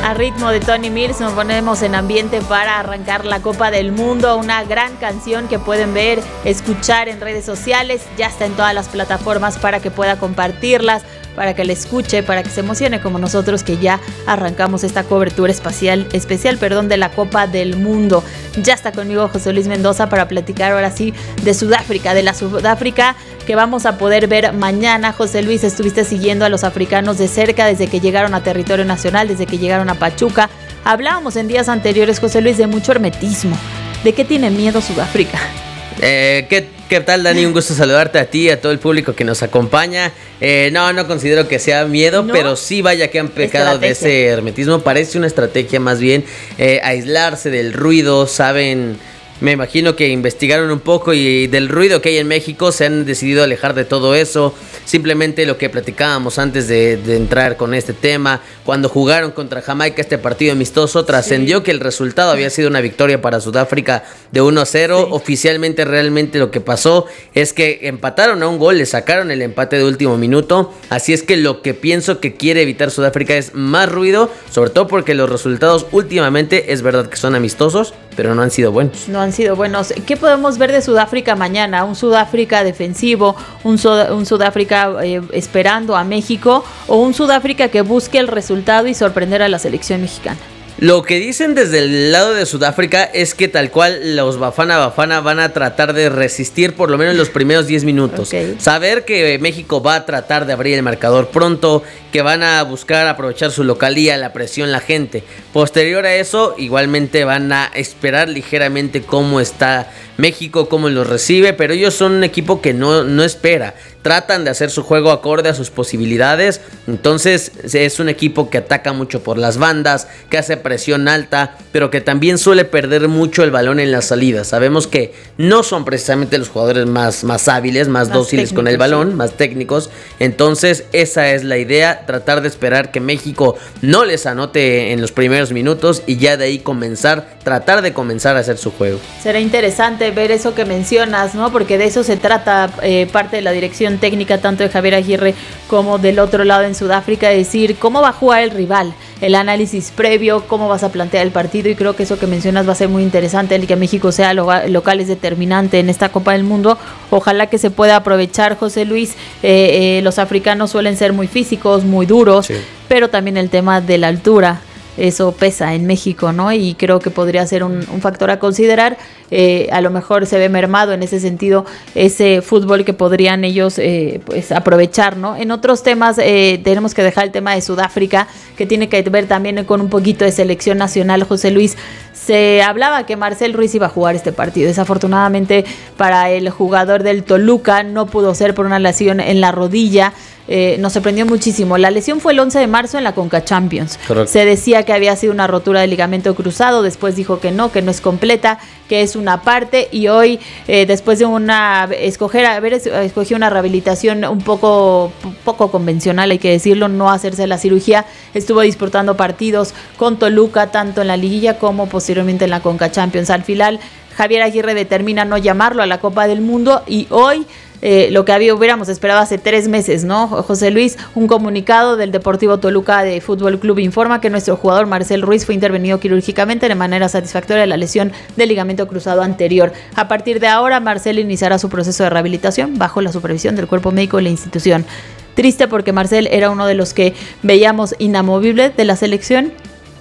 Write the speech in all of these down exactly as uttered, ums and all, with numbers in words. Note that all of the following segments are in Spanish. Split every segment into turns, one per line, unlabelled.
A ritmo de Tony Mills nos ponemos en ambiente para arrancar la Copa del Mundo, una gran canción que pueden ver, escuchar en redes sociales, ya está en todas las plataformas para que pueda compartirlas, para que la escuche, para que se emocione como nosotros que ya arrancamos esta cobertura espacial, especial perdón, de la Copa del Mundo. Ya está conmigo José Luis Mendoza para platicar ahora sí de Sudáfrica, de la Sudáfrica que vamos a poder ver mañana. José Luis, estuviste siguiendo a los africanos de cerca desde que llegaron a territorio nacional, desde que llegaron a Pachuca. Hablábamos en días anteriores, José Luis, de mucho hermetismo. ¿De qué tiene miedo Sudáfrica?
Eh, ¿qué, ¿Qué tal, Dani? Un gusto saludarte a ti y a todo el público que nos acompaña. Eh, no, no considero que sea miedo, ¿no? Pero sí vaya que han pecado estrategia. De ese hermetismo. Parece una estrategia más bien, eh, aislarse del ruido, saben... Me imagino que investigaron un poco y del ruido que hay en México se han decidido alejar de todo eso. Simplemente lo que platicábamos antes de, de entrar con este tema, cuando jugaron contra Jamaica este partido amistoso, trascendió sí. que el resultado había sido una victoria para Sudáfrica de uno a cero. Sí. Oficialmente realmente lo que pasó es que empataron a un gol, le sacaron el empate de último minuto. Así es que lo que pienso que quiere evitar Sudáfrica es más ruido, sobre todo porque los resultados últimamente es verdad que son amistosos, pero no han sido buenos.
No han sido buenos. ¿Qué podemos ver de Sudáfrica mañana? Un Sudáfrica defensivo, un, Sud- un Sudáfrica eh, esperando a México, o un Sudáfrica que busque el resultado y sorprender a la selección mexicana.
Lo que dicen desde el lado de Sudáfrica es que tal cual los Bafana Bafana van a tratar de resistir por lo menos los primeros diez minutos. Okay. Saber que México va a tratar de abrir el marcador pronto, que van a buscar aprovechar su localía, la presión, la gente. Posterior a eso, igualmente van a esperar ligeramente cómo está México, cómo los recibe, pero ellos son un equipo que no, no espera. Tratan de hacer su juego acorde a sus posibilidades. Entonces es un equipo que ataca mucho por las bandas, que hace presión alta, pero que también suele perder mucho el balón en las salidas. Sabemos que no son precisamente los jugadores más, más hábiles, más, más dóciles con el balón, sí. más técnicos. Entonces esa es la idea, tratar de esperar que México no les anote en los primeros minutos y ya de ahí comenzar, tratar de comenzar a hacer su juego.
Será interesante ver eso que mencionas, ¿no? Porque de eso se trata eh, parte de la dirección técnica tanto de Javier Aguirre como del otro lado en Sudáfrica, decir cómo va a jugar el rival, el análisis previo, cómo vas a plantear el partido, y creo que eso que mencionas va a ser muy interesante, el que México sea lo, local es determinante en esta Copa del Mundo. Ojalá que se pueda aprovechar, José Luis. eh, eh, los africanos suelen ser muy físicos, muy duros, sí. pero también el tema de la altura, eso pesa en México, ¿no? Y creo que podría ser un, un factor a considerar. Eh, a lo mejor se ve mermado en ese sentido ese fútbol que podrían ellos eh, pues aprovechar, ¿no? En otros temas eh, tenemos que dejar el tema de Sudáfrica, que tiene que ver también con un poquito de selección nacional, José Luis. Se hablaba que Marcel Ruiz iba a jugar este partido. Desafortunadamente para el jugador del Toluca no pudo ser por una lesión en la rodilla. Eh, nos sorprendió muchísimo. La lesión fue el once de marzo en la Conca Champions. Correcto. Se decía que había sido una rotura de ligamento cruzado, después dijo que no, que no es completa, que es una parte, y hoy eh, después de una escoger haber escogido una rehabilitación un poco poco convencional, hay que decirlo, no hacerse la cirugía, estuvo disputando partidos con Toluca tanto en la liguilla como posteriormente en la Conca Champions. Al final Javier Aguirre determina no llamarlo a la Copa del Mundo, y hoy Eh, lo que había, hubiéramos esperado hace tres meses, ¿no? José Luis, un comunicado del Deportivo Toluca de Fútbol Club informa que nuestro jugador Marcel Ruiz fue intervenido quirúrgicamente de manera satisfactoria de la lesión del ligamento cruzado anterior. A partir de ahora, Marcel iniciará su proceso de rehabilitación bajo la supervisión del cuerpo médico de la institución. Triste porque Marcel era uno de los que veíamos inamovible de la selección,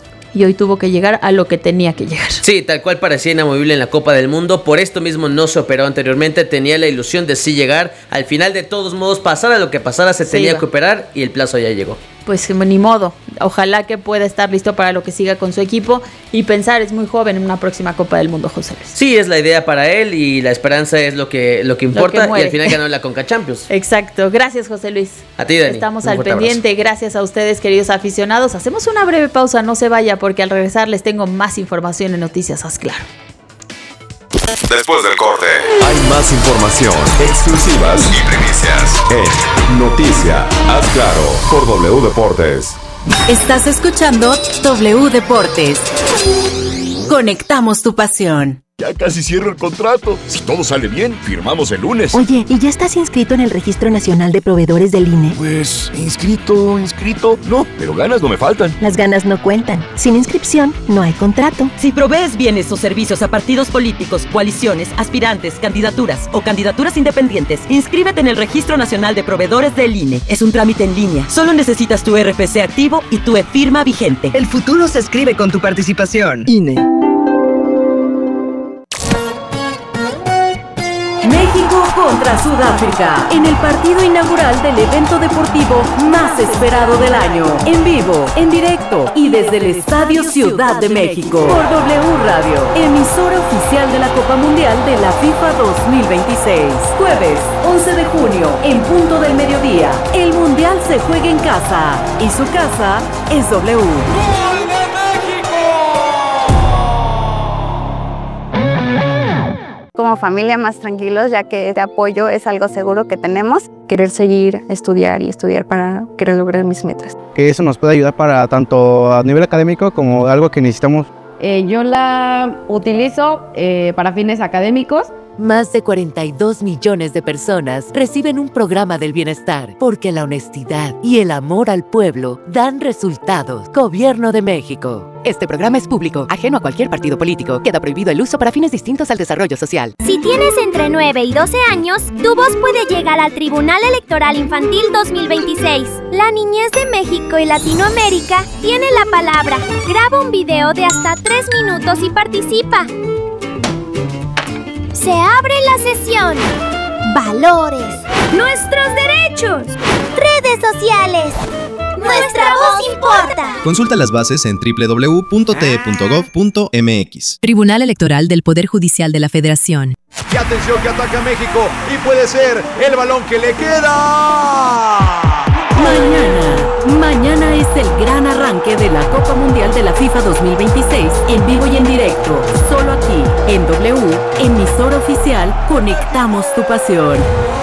y hoy tuvo que llegar a lo que tenía que llegar.
Sí, tal cual parecía inamovible en la Copa del Mundo. Por esto mismo no se operó anteriormente. Tenía la ilusión de sí llegar. Al final, de todos modos, pasara lo que pasara, se, se tenía iba. que operar, y el plazo ya llegó.
Pues ni modo. Ojalá que pueda estar listo para lo que siga con su equipo y pensar, es muy joven, en una próxima Copa del Mundo, José Luis.
Sí, es la idea para él, y la esperanza es lo que, lo que importa, lo que y al final ganó la Conca Champions.
Exacto. Gracias, José Luis.
A ti, Dani.
Estamos al pendiente. Abrazo. Gracias a ustedes, queridos aficionados. Hacemos una breve pausa, no se vaya, porque al regresar les tengo más información en Noticias Haz Claro.
Después del corte,
hay más información, exclusivas
y primicias
en Noticias Haz Claro por W Deportes.
Estás escuchando W Deportes. Conectamos tu pasión. Ya casi cierro el contrato. Si todo sale bien, firmamos el lunes.
Oye, ¿y ya estás inscrito en el Registro Nacional de Proveedores del I N E?
Pues, inscrito, inscrito. No, pero ganas no me faltan.
Las ganas no cuentan. Sin inscripción, no hay contrato.
Si provees bienes o servicios a partidos políticos, coaliciones, aspirantes, candidaturas o candidaturas independientes, inscríbete en el Registro Nacional de Proveedores del I N E. Es un trámite en línea. Solo necesitas tu R F C activo y tu e-firma vigente.
El futuro se escribe con tu participación. I N E.
México contra Sudáfrica, en el partido inaugural del evento deportivo más esperado del año. En vivo, en directo y desde el Estadio Ciudad de México. Por W Radio, emisora oficial de la Copa Mundial de la FIFA dos mil veintiséis. Jueves, once de junio, en punto del mediodía. El Mundial se juega en casa y su casa es W.
Como familia más tranquilos, ya que este apoyo es algo seguro que tenemos.
Querer seguir, estudiar y estudiar para querer lograr mis metas.
Que eso nos puede ayudar para tanto a nivel académico como algo que necesitamos.
Eh, yo la utilizo eh, para fines académicos.
Más de cuarenta y dos millones de personas reciben un programa del bienestar porque la honestidad y el amor al pueblo dan resultados. Gobierno de México. Este programa es público, ajeno a cualquier partido político. Queda prohibido el uso para fines distintos al desarrollo social.
Si tienes entre nueve y doce años, tu voz puede llegar al Tribunal Electoral Infantil dos mil veintiséis. La niñez de México y Latinoamérica tiene la palabra. Graba un video de hasta tres minutos y participa. Se abre la sesión. Valores. Nuestros derechos. Redes sociales. Nuestra voz importa.
Consulta las bases en doble u doble u doble u punto t e punto gov punto m x.
Tribunal Electoral del Poder Judicial de la Federación.
Y atención que ataca México y puede ser el balón que le queda.
Mañana, mañana es el gran arranque de la Copa Mundial de la FIFA dos mil veintiséis, en vivo y en directo, solo aquí, en W, emisora oficial, conectamos tu pasión.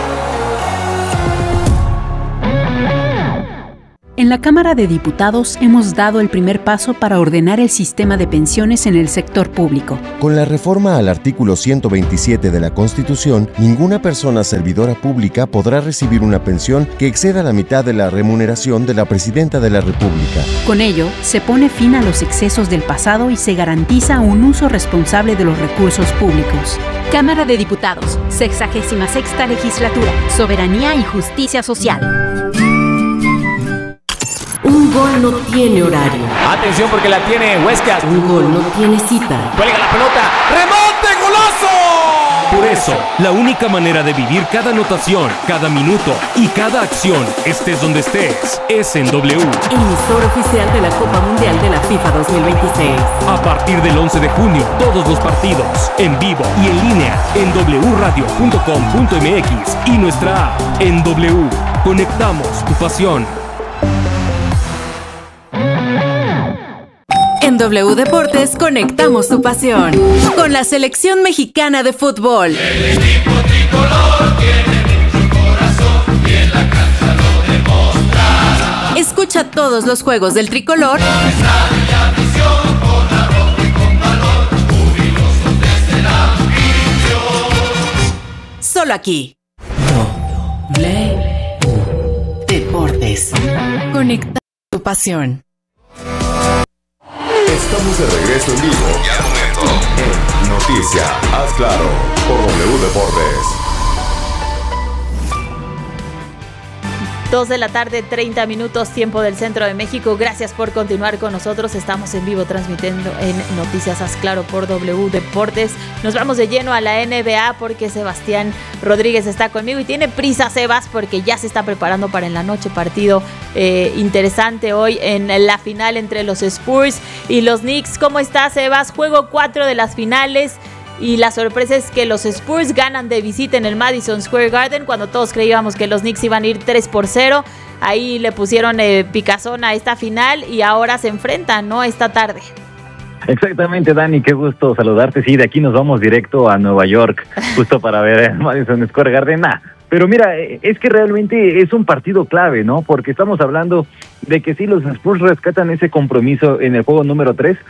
En la Cámara de Diputados hemos dado el primer paso para ordenar el sistema de pensiones en el sector público.
Con la reforma al artículo ciento veintisiete de la Constitución, ninguna persona servidora pública podrá recibir una pensión que exceda la mitad de la remuneración de la Presidenta de la República.
Con ello, se pone fin a los excesos del pasado y se garantiza un uso responsable de los recursos públicos.
Cámara de Diputados, sexagésima sexta legislatura, Soberanía y Justicia Social.
Un gol no tiene horario.
Atención porque la tiene Huescas.
Un gol no tiene cita.
Cuelga la pelota. ¡Remonte, golazo!
Por eso, la única manera de vivir cada anotación, cada minuto y cada acción, estés donde estés, es en W.
Emisora oficial de la Copa Mundial de la FIFA dos mil veintiséis.
A partir del once de junio, todos los partidos, en vivo y en línea, en doble u radio punto com punto m x y nuestra app en W. Conectamos tu pasión.
En W Deportes conectamos tu pasión con la selección mexicana de fútbol.
El equipo tricolor tiene mucho corazón y en la cancha lo demostrará.
Escucha todos los juegos del tricolor.
Con estadio y afición, con arrojo y con valor, jubilosos desde la afición.
Solo aquí. W Deportes. Conecta tu pasión.
Estamos de regreso en vivo en Noticia, haz claro, por W Deportes.
dos de la tarde, treinta minutos, tiempo del centro de México. Gracias por continuar con nosotros. Estamos en vivo transmitiendo en Noticias Haz Claro por W Deportes. Nos vamos de lleno a la N B A porque Sebastián Rodríguez está conmigo y tiene prisa, Sebas, porque ya se está preparando para en la noche partido eh, interesante hoy en la final entre los Spurs y los Knicks. ¿Cómo estás, Sebas? Juego cuatro de las finales. Y la sorpresa es que los Spurs ganan de visita en el Madison Square Garden cuando todos creíamos que los Knicks iban a ir tres por cero. Ahí le pusieron eh, picazón a esta final y ahora se enfrentan, ¿no? Esta tarde.
Exactamente, Dani, qué gusto saludarte. Sí, de aquí nos vamos directo a Nueva York, justo para ver el Madison Square Garden. Nah, pero mira, es que realmente es un partido clave, ¿no? Porque estamos hablando de que sí, los Spurs rescatan ese compromiso en el juego número tres,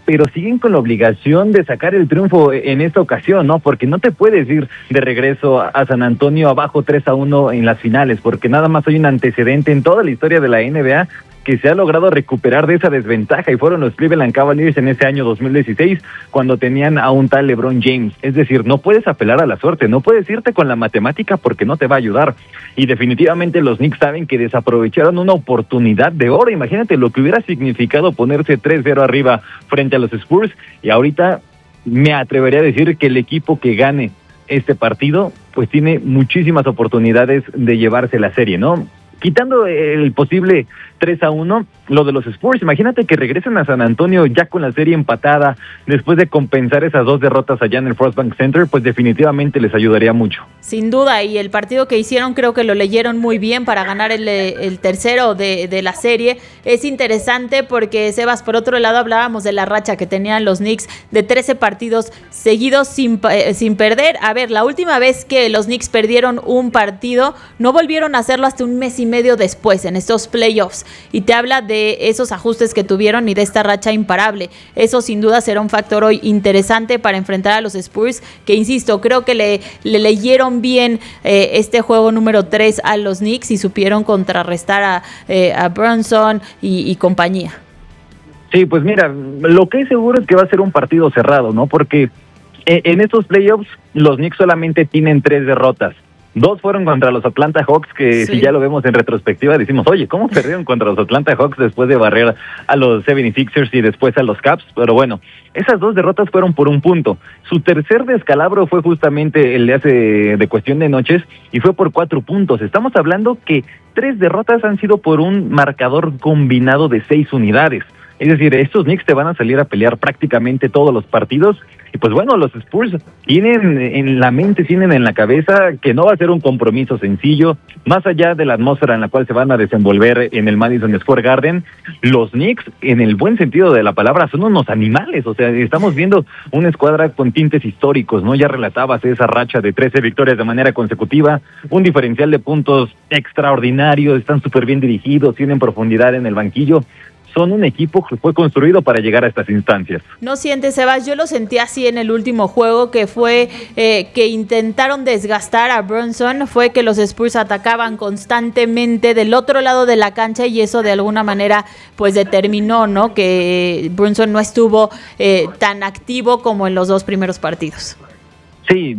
pero siguen con la obligación de sacar el triunfo en esta ocasión, ¿no? Porque no te puedes ir de regreso a San Antonio abajo tres a uno en las finales, porque nada más hay un antecedente en toda la historia de la N B A que se ha logrado recuperar de esa desventaja, y fueron los Cleveland Cavaliers en ese año dos mil dieciséis, cuando tenían a un tal LeBron James. Es decir, no puedes apelar a la suerte, no puedes irte con la matemática porque no te va a ayudar. Y definitivamente los Knicks saben que desaprovecharon una oportunidad de oro. Imagínate lo que hubiera significado ponerse tres cero arriba frente a los Spurs, y ahorita me atrevería a decir que el equipo que gane este partido pues tiene muchísimas oportunidades de llevarse la serie, ¿no? Quitando el posible tres a uno, lo de los Spurs, imagínate que regresen a San Antonio ya con la serie empatada, después de compensar esas dos derrotas allá en el Frost Bank Center, pues definitivamente les ayudaría mucho.
Sin duda, y el partido que hicieron creo que lo leyeron muy bien para ganar el, el tercero de, de la serie. Es interesante porque, Sebas, por otro lado hablábamos de la racha que tenían los Knicks de trece partidos seguidos sin, eh, sin perder. A ver, la última vez que los Knicks perdieron un partido, no volvieron a hacerlo hasta un mes y medio después, en estos playoffs, y te habla de esos ajustes que tuvieron y de esta racha imparable. Eso sin duda será un factor hoy interesante para enfrentar a los Spurs, que insisto, creo que le, le leyeron bien eh, este juego número tres a los Knicks y supieron contrarrestar a, eh, a Brunson y, y compañía.
Sí, pues mira, lo que es seguro es que va a ser un partido cerrado, ¿no? Porque en, en estos playoffs los Knicks solamente tienen tres derrotas. Dos fueron contra los Atlanta Hawks, que sí. Si ya lo vemos en retrospectiva decimos, oye, ¿cómo perdieron contra los Atlanta Hawks después de barrer a los setenta y seis ers y después a los Caps? Pero bueno, esas dos derrotas fueron por un punto. Su tercer descalabro fue justamente el de hace de cuestión de noches y fue por cuatro puntos. Estamos hablando que tres derrotas han sido por un marcador combinado de seis unidades. Es decir, estos Knicks te van a salir a pelear prácticamente todos los partidos. Y pues bueno, los Spurs tienen en la mente, tienen en la cabeza que no va a ser un compromiso sencillo. Más allá de la atmósfera en la cual se van a desenvolver en el Madison Square Garden, los Knicks, en el buen sentido de la palabra, son unos animales. O sea, estamos viendo una escuadra con tintes históricos, ¿no? Ya relatabas esa racha de trece victorias de manera consecutiva, un diferencial de puntos extraordinario, están súper bien dirigidos, tienen profundidad en el banquillo. Son un equipo que fue construido para llegar a estas instancias.
¿No sientes, Sebas? Yo lo sentí así en el último juego, que fue eh, que intentaron desgastar a Brunson, fue que los Spurs atacaban constantemente del otro lado de la cancha y eso de alguna manera pues determinó, ¿no?, que Brunson no estuvo eh, tan activo como en los dos primeros partidos.
Sí,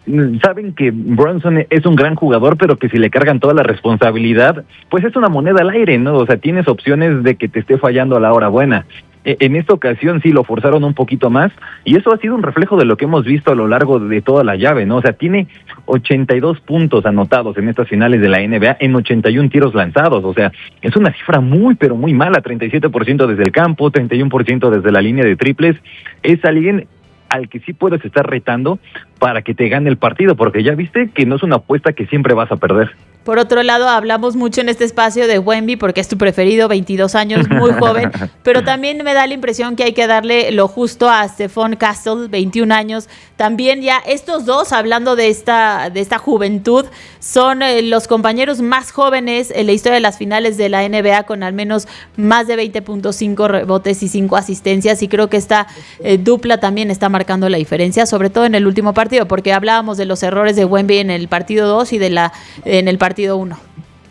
saben que Brunson es un gran jugador, pero que si le cargan toda la responsabilidad, pues es una moneda al aire, ¿no? O sea, tienes opciones de que te esté fallando a la hora buena. En esta ocasión sí lo forzaron un poquito más y eso ha sido un reflejo de lo que hemos visto a lo largo de toda la llave, ¿no? O sea, tiene ochenta y dos puntos anotados en estas finales de la N B A en ochenta y uno tiros lanzados. O sea, es una cifra muy, pero muy mala. treinta y siete por ciento desde el campo, treinta y uno por ciento desde la línea de triples. Es alguien al que sí puedes estar retando para que te gane el partido, porque ya viste que no es una apuesta que siempre vas a perder.
Por otro lado, hablamos mucho en este espacio de Wemby porque es tu preferido, veintidós años, muy joven, pero también me da la impresión que hay que darle lo justo a Stephon Castle, veintiún años. También ya estos dos, hablando de esta, de esta juventud, son eh, los compañeros más jóvenes en la historia de las finales de la N B A con al menos más de veinte punto cinco rebotes y cinco asistencias, y creo que esta eh, dupla también está marcando la diferencia, sobre todo en el último partido, porque hablábamos de los errores de Wemby en el partido dos y de la en el partido partido uno.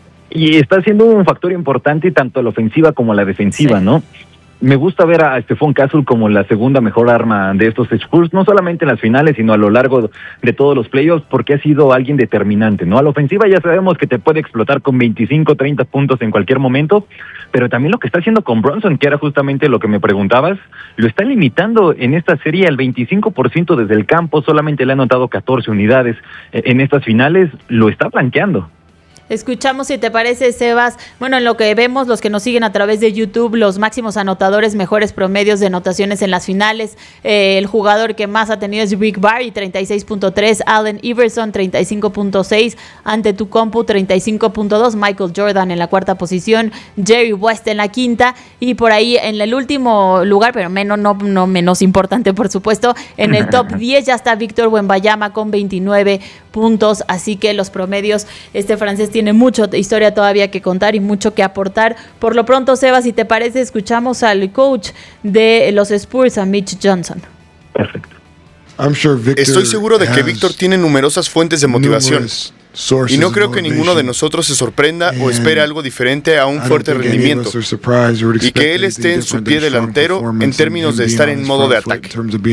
Y está siendo un factor importante tanto la ofensiva como la defensiva, sí. ¿no? Me gusta ver a Stephon Castle como la segunda mejor arma de estos Spurs, no solamente en las finales, sino a lo largo de todos los playoffs, porque ha sido alguien determinante, ¿no? A la ofensiva ya sabemos que te puede explotar con veinticinco, treinta puntos en cualquier momento, pero también lo que está haciendo con Brunson, que era justamente lo que me preguntabas, lo está limitando en esta serie al veinticinco por ciento desde el campo, solamente le ha anotado catorce unidades en estas finales, lo está blanqueando.
Escuchamos, si te parece, Sebas, bueno, en lo que vemos, los que nos siguen a través de YouTube, los máximos anotadores, mejores promedios de anotaciones en las finales. Eh, el jugador que más ha tenido es Rick Barry, treinta y seis punto tres, Allen Iverson, treinta y cinco punto seis, Antetokounmpo, treinta y cinco punto dos, Michael Jordan en la cuarta posición, Jerry West en la quinta, y por ahí en el último lugar, pero menos, no, no menos importante, por supuesto, en el top diez ya está Víctor Wembanyama con veintinueve puntos, así que los promedios, este francés tiene mucha historia todavía que contar y mucho que aportar. Por lo pronto, Sebas, si te parece, escuchamos al coach de los Spurs, a Mitch Johnson.
Perfecto.
Estoy seguro de que Víctor tiene numerosas fuentes de motivación y no creo que ninguno de nosotros se sorprenda o espere algo diferente a un fuerte rendimiento y que él esté en su pie delantero en términos de estar en modo de ataque.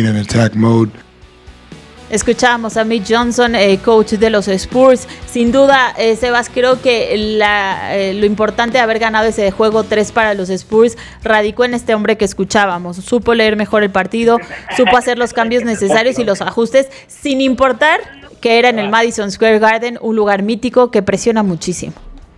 Escuchamos a Mitch Johnson, eh, coach de los Spurs. Sin duda, eh, Sebas, creo que la, eh, lo importante de haber ganado ese juego tres para los Spurs radicó en este hombre que escuchábamos. Supo leer mejor el partido, supo hacer los cambios necesarios y los ajustes, sin importar que era en el Madison Square Garden, un lugar mítico que presiona muchísimo.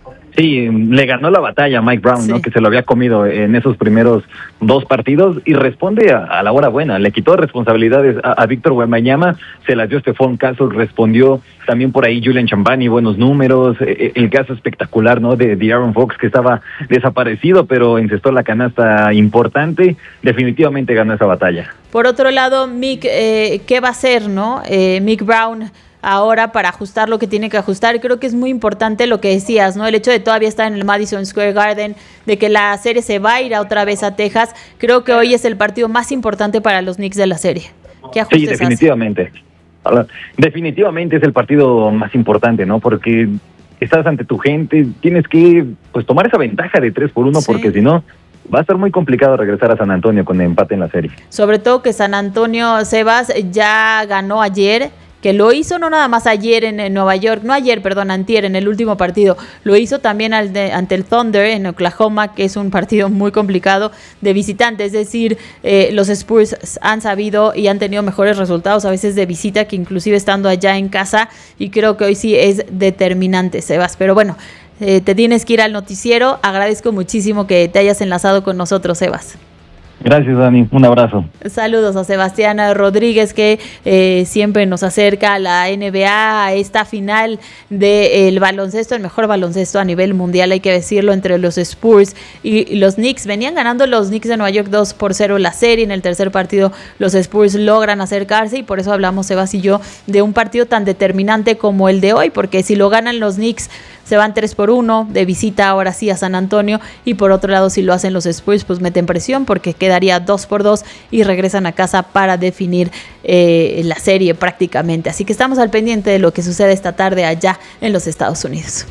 Sí, le ganó la batalla a Mike Brown, sí. ¿no? Que se lo había comido en esos primeros dos partidos y responde a, a la hora buena. Le quitó responsabilidades a, a Víctor Wembanyama, se las dio Stephon Castle, respondió también por ahí Julian Champagny, buenos números. El caso espectacular, ¿no? De, de Aaron Fox, que estaba desaparecido, pero encestó la canasta importante. Definitivamente ganó esa batalla.
Por otro lado, Mick, eh, ¿qué va a hacer, no? Eh, Mick Brown ahora para ajustar lo que tiene que ajustar. Creo que es muy importante lo que decías, ¿no? El hecho de todavía estar en el Madison Square Garden, de que la serie se va a ir a otra vez a Texas. Creo que hoy es el partido más importante para los Knicks de la serie. ¿Qué ajustes
Sí, definitivamente. Hace? Definitivamente es el partido más importante, ¿no? Porque estás ante tu gente, tienes que pues tomar esa ventaja de tres por uno, sí. Porque si no, va a estar muy complicado regresar a San Antonio con el empate en la serie.
Sobre todo que San Antonio, Sebas, ya ganó ayer, que lo hizo no nada más ayer en, en Nueva York, no ayer, perdón, antier, en el último partido, lo hizo también al de, ante el Thunder en Oklahoma, que es un partido muy complicado de visitante, es decir, eh, los Spurs han sabido y han tenido mejores resultados a veces de visita que inclusive estando allá en casa, y creo que hoy sí es determinante, Sebas, pero bueno, eh, te tienes que ir al noticiero. Agradezco muchísimo que te hayas enlazado con nosotros, Sebas.
Gracias, Dani. Un abrazo.
Saludos a Sebastián Rodríguez, que eh, siempre nos acerca a la N B A, a esta final del baloncesto, el mejor baloncesto a nivel mundial, hay que decirlo, entre los Spurs y los Knicks. Venían ganando los Knicks de Nueva York dos por cero la serie. En el tercer partido los Spurs logran acercarse y por eso hablamos, Sebas y yo, de un partido tan determinante como el de hoy, porque si lo ganan los Knicks se van tres por uno de visita ahora sí a San Antonio, y por otro lado si lo hacen los Spurs pues meten presión porque quedaría dos por dos y regresan a casa para definir eh, la serie prácticamente. Así que estamos al pendiente de lo que sucede esta tarde allá en los Estados Unidos.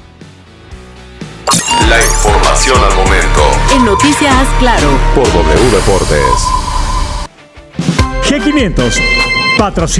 La información al momento
en Noticias Claro
por W Deportes.
G quinientos patrocina